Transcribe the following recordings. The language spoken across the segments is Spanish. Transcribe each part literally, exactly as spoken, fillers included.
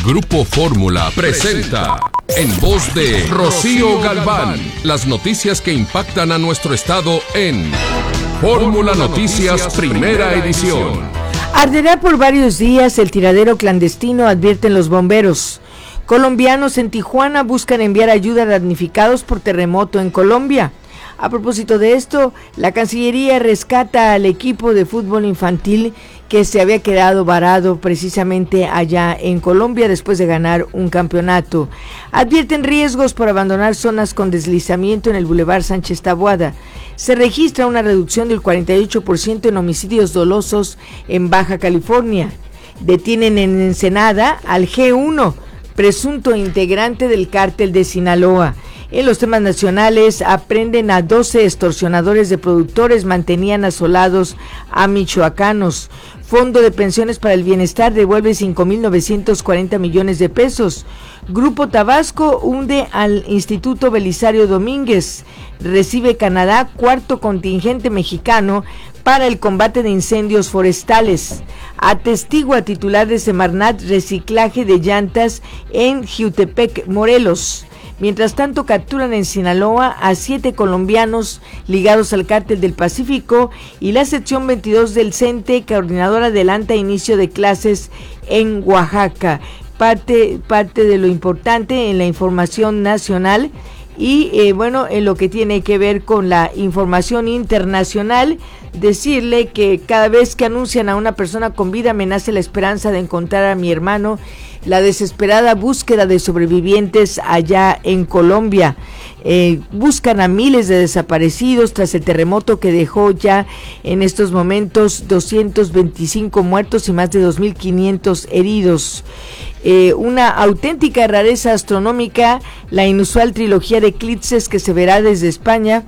Grupo Fórmula presenta, en voz de Rocío Galván, las noticias que impactan a nuestro estado en Fórmula Noticias Primera Edición. Arderá por varios días el tiradero clandestino, advierten los bomberos. Colombianos en Tijuana buscan enviar ayuda a damnificados por terremoto en Colombia. A propósito de esto, la Cancillería rescata al equipo de fútbol infantil que se había quedado varado precisamente allá en Colombia después de ganar un campeonato. Advierten riesgos por abandonar zonas con deslizamiento en el Boulevard Sánchez Taboada. Se registra una reducción del cuarenta y ocho por ciento en homicidios dolosos en Baja California. Detienen en Ensenada al G uno, presunto integrante del cártel de Sinaloa. En los temas nacionales, aprenden a doce extorsionadores de productores, mantenían asolados a michoacanos. Fondo de Pensiones para el Bienestar devuelve cinco mil novecientos cuarenta millones de pesos. Grupo Tabasco hunde al Instituto Belisario Domínguez. Recibe Canadá cuarto contingente mexicano para el combate de incendios forestales. Atestigua titular de Semarnat reciclaje de llantas en Jiutepec, Morelos. Mientras tanto, capturan en Sinaloa a siete colombianos ligados al Cártel del Pacífico y la sección veintidós del CENTE, coordinadora, adelanta inicio de clases en Oaxaca. Parte, parte de lo importante en la información nacional y eh, bueno, en lo que tiene que ver con la información internacional, decirle que cada vez que anuncian a una persona con vida me nace la esperanza de encontrar a mi hermano. La desesperada búsqueda de sobrevivientes allá en Colombia. Eh, buscan a miles de desaparecidos tras el terremoto que dejó ya en estos momentos doscientos veinticinco muertos y más de dos mil quinientos heridos. Eh, una auténtica rareza astronómica, la inusual trilogía de eclipses que se verá desde España.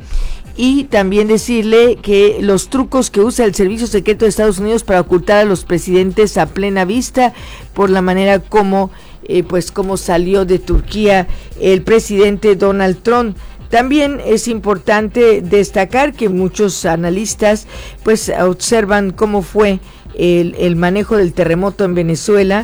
Y también decirle que los trucos que usa el Servicio Secreto de Estados Unidos para ocultar a los presidentes a plena vista por la manera como, eh, pues, como salió de Turquía el presidente Donald Trump. También es importante destacar que muchos analistas pues observan cómo fue el, el manejo del terremoto en Venezuela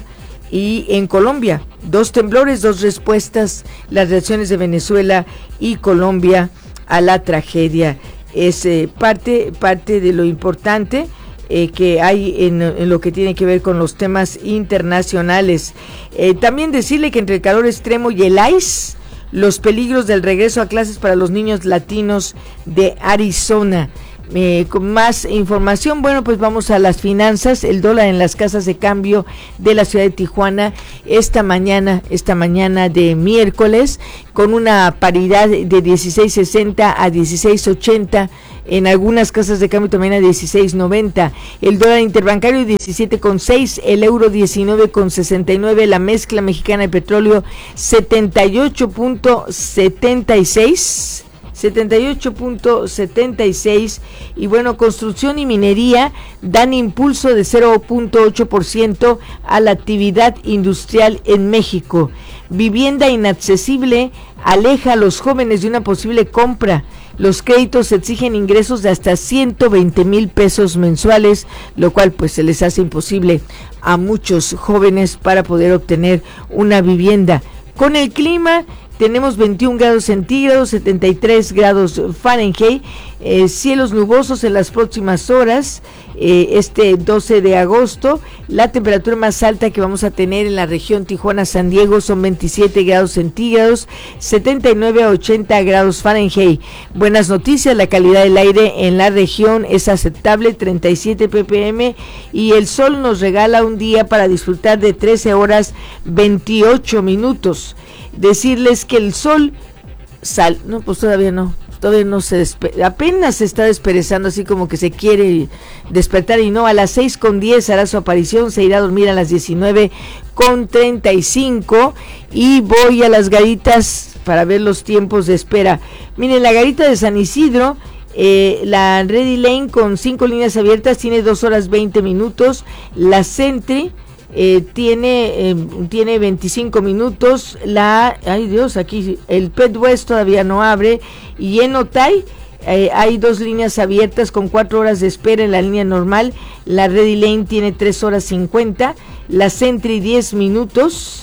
y en Colombia. Dos temblores, dos respuestas, las reacciones de Venezuela y Colombia a la tragedia. Es eh, parte, parte de lo importante eh, que hay en, en lo que tiene que ver con los temas internacionales. Eh, también decirle que entre el calor extremo y el ice, los peligros del regreso a clases para los niños latinos de Arizona. Eh, con más información, bueno, pues vamos a las finanzas. El dólar en las casas de cambio de la ciudad de Tijuana esta mañana, esta mañana de miércoles, con una paridad de dieciséis sesenta a dieciséis ochenta. En algunas casas de cambio también a dieciséis noventa. El dólar interbancario diecisiete con seis, el euro diecinueve con sesenta y nueve, la mezcla mexicana de petróleo setenta y ocho punto setenta y seis. setenta y ocho punto setenta y seis. Y bueno, construcción y minería dan impulso de cero punto ocho por ciento a la actividad industrial en México. Vivienda inaccesible aleja a los jóvenes de una posible compra. Los créditos exigen ingresos de hasta ciento veinte mil pesos mensuales, lo cual pues se les hace imposible a muchos jóvenes para poder obtener una vivienda. Con el clima, tenemos veintiún grados centígrados, setenta y tres grados Fahrenheit, eh, cielos nubosos en las próximas horas, eh, este doce de agosto. La temperatura más alta que vamos a tener en la región Tijuana-San Diego son veintisiete grados centígrados, setenta y nueve a ochenta grados Fahrenheit. Buenas noticias, la calidad del aire en la región es aceptable, treinta y siete ppm, y el sol nos regala un día para disfrutar de trece horas veintiocho minutos. Decirles que el sol sal, no, pues todavía no, todavía no se despe- apenas se está desperezando, así como que se quiere despertar, y no, a las seis con diez hará su aparición, se irá a dormir a las diecinueve con treinta y cinco, y voy a las garitas para ver los tiempos de espera. Miren, la garita de San Isidro, eh, la Ready Lane con cinco líneas abiertas tiene dos horas veinte minutos, la Sentry Eh, tiene eh, tiene veinticinco minutos, la, ay Dios, aquí el Pet West todavía no abre, y en Otay eh, hay dos líneas abiertas con cuatro horas de espera en la línea normal. La Ready Lane tiene tres horas cincuenta, la Sentry diez minutos,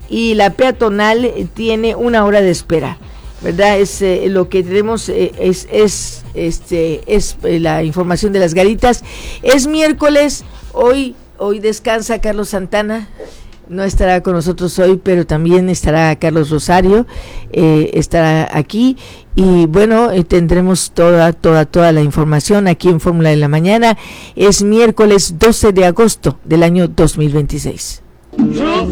y la peatonal tiene una hora de espera, ¿verdad? Es eh, lo que tenemos, eh, es, es, este, es eh, la información de las garitas. Es miércoles, hoy, hoy descansa Carlos Santana. No estará con nosotros hoy, pero también estará Carlos Rosario, eh, estará aquí y bueno, eh, tendremos toda, toda, toda la información aquí en Fórmula de la Mañana. Es miércoles doce de agosto del año dos mil veintiséis.